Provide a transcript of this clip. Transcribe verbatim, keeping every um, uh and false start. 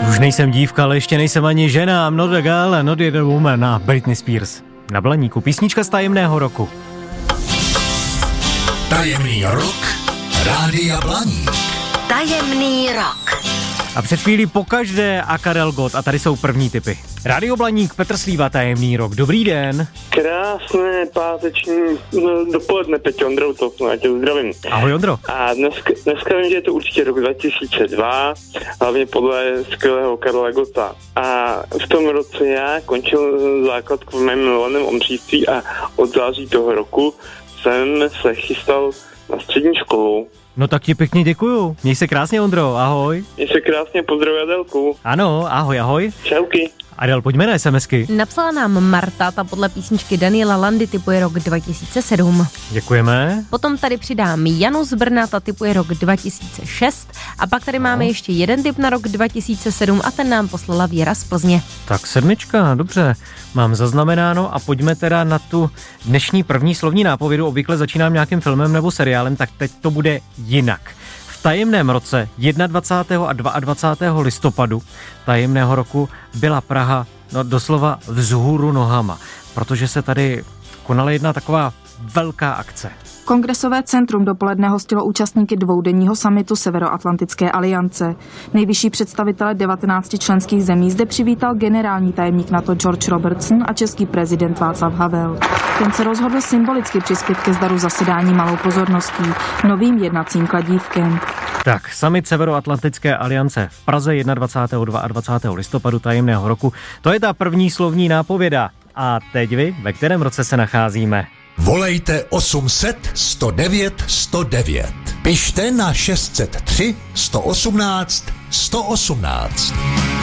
Už nejsem dívka, ale ještě nejsem ani žena. I'm not a girl, not a woman. A Britney Spears. Na Blaníku. Písnička z tajemného roku. Tajemný rok Rádia Blaník. Tajemný rok. A před chvílí pokaždé a Karel Gott. A tady jsou první tipy. Rádio Blaník, Petr Slíva, Tajemný rok. Dobrý den. Krásné páteční no, dopoledne, Peťo, Ondrou, to já tě zdravím. Ahoj, Ondro. A dneska, dneska vím, že je to určitě rok dva tisíce dva, hlavně podle skvělého Karla Gotta. A v tom roce já končil základku v mém milovaném Ondříství a od září toho roku jsem se chystal na střední školu. No tak ti pěkně děkuju. Měj se krásně, Ondro, ahoj. Měj se krásně, pozdravuji Adelku. Ano, ahoj, ahoj. Čauky. Adel, pojďme na SMSky. Napsala nám Marta, ta podle písničky Daniela Landy typuje rok dva tisíce sedm. Děkujeme. Potom tady přidám Janu z Brna, ta typuje rok dva tisíce šest. A pak tady máme ještě jeden tip na rok dva tisíce sedm a ten nám poslala Věra z Plzně. Tak sedmička, dobře. Mám zaznamenáno a pojďme teda na tu dnešní první slovní nápovědu. Obvykle začínám nějakým filmem nebo seriálem, tak teď to bude jinak. V tajemném roce dvacátého prvního a dvacátého druhého listopadu tajemného roku byla Praha no, doslova vzhůru nohama, protože se tady konala jedna taková velká akce. Kongresové centrum dopoledne hostilo účastníky dvoudenního summitu Severoatlantické aliance. Nejvyšší představitele devatenácti členských zemí zde přivítal generální tajemník NATO George Robertson a český prezident Václav Havel. Ten se rozhodl symbolicky přispět ke zdaru zasedání malou pozorností, novým jednacím kladívkem. Tak, summit Severoatlantické aliance v Praze dvacátého prvního a dvacátého druhého listopadu tajemného roku. To je ta první slovní nápověda. A teď vy, ve kterém roce se nacházíme? Volejte osm set sto devět sto devět. Pište na šest set tři sto osmnáct sto osmnáct.